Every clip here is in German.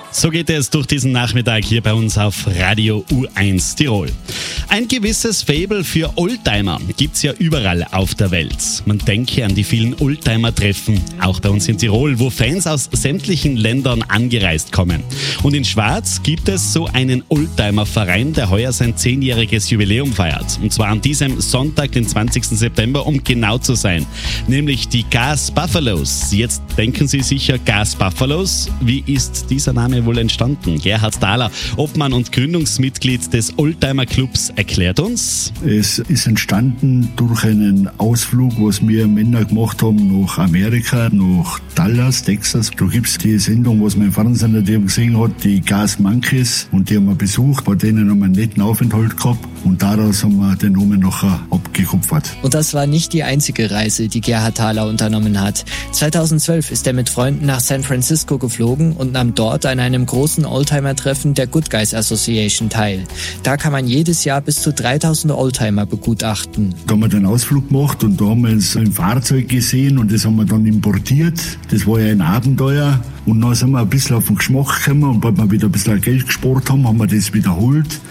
So geht es durch diesen Nachmittag hier bei uns auf Radio U1 Tirol. Ein gewisses Faible für Oldtimer gibt's ja überall auf der Welt. Man denke an die vielen Oldtimer-Treffen, auch bei uns in Tirol, wo Fans aus sämtlichen Ländern angereist kommen. Und in Schwaz gibt es so einen Oldtimer-Verein, der heuer sein 10-jähriges Jubiläum feiert. Und zwar an diesem Sonntag, den 20. September, um genau zu sein. Nämlich die Gas Buffalos. Jetzt denken Sie sicher, Gas Buffalos, wie ist dieser Name wohl entstanden? Gerhard Thaler, Obmann und Gründungsmitglied des Oldtimer Clubs, erklärt uns. Es ist entstanden durch einen Ausflug, was wir Männer gemacht haben nach Amerika, nach Dallas, Texas. Da gibt es die Sendung, was man im Fernsehen nicht gesehen hat, die Gas Monkeys, und die haben wir besucht. Bei denen haben wir einen netten Aufenthalt gehabt und daraus haben wir den Namen nachher abgekupfert. Und das war nicht die einzige Reise, die Gerhard Thaler unternommen hat. 2012 ist er mit Freunden nach San Francisco geflogen und nahm dort an einem großen Oldtimer-Treffen der Good Guys Association teil. Da kann man jedes Jahr bis zu 3000 Oldtimer begutachten. Da haben wir den Ausflug gemacht und da haben wir uns ein Fahrzeug gesehen und das haben wir dann importiert. Das war ja ein Abenteuer und dann sind wir ein bisschen auf den Geschmack gekommen und weil wir wieder ein bisschen Geld gespart haben, haben wir das wiederholt.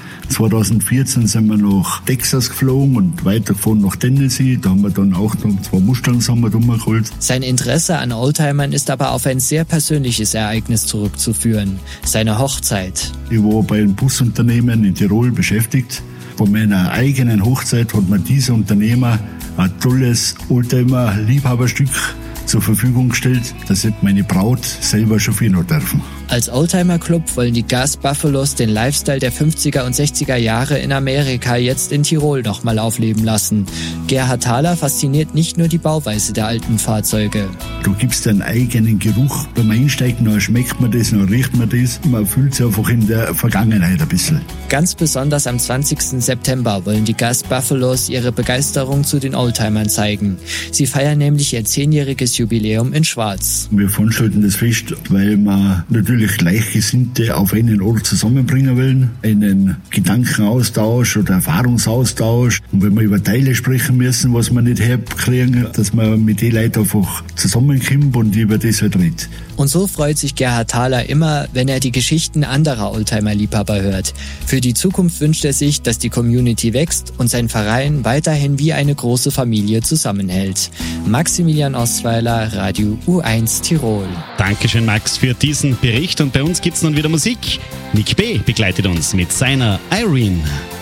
2014 sind wir nach Texas geflogen und weitergefahren nach Tennessee. Da haben wir dann auch noch 2 Mustangs geholt. Sein Interesse an Oldtimern ist aber auf ein sehr persönliches Ereignis zurückzuführen: seine Hochzeit. Ich war bei einem Busunternehmen in Tirol beschäftigt. Bei meiner eigenen Hochzeit hat mir dieser Unternehmer ein tolles Oldtimer-Liebhaberstück zur Verfügung gestellt, dass ich meine Braut selber chauffieren dürfen. Als Oldtimer-Club wollen die Gas Buffalos den Lifestyle der 50er und 60er Jahre in Amerika jetzt in Tirol nochmal aufleben lassen. Gerhard Thaler fasziniert nicht nur die Bauweise der alten Fahrzeuge. Du gibst einen eigenen Geruch. Beim Einsteigen dann schmeckt man das, dann riecht man das. Man fühlt sich einfach in der Vergangenheit ein bisschen. Ganz besonders am 20. September wollen die Gas Buffalos ihre Begeisterung zu den Oldtimern zeigen. Sie feiern nämlich ihr 10-jähriges Jubiläum in Schwaz. Wir veranstalten das Fest, weil wir natürlich Gleichgesinnte auf einen Ort zusammenbringen wollen. Einen Gedankenaustausch oder Erfahrungsaustausch. Und wenn wir über Teile sprechen müssen, was wir nicht herkriegen, dass man mit den Leuten einfach zusammenkommt und über das halt redet. Und so freut sich Gerhard Thaler immer, wenn er die Geschichten anderer Oldtimer-Liebhaber hört. Für die Zukunft wünscht er sich, dass die Community wächst und sein Verein weiterhin wie eine große Familie zusammenhält. Maximilian Ostweiler, Radio U1 Tirol. Dankeschön, Max, für diesen Bericht. Und bei uns gibt's nun wieder Musik. Nick B. begleitet uns mit seiner Irene.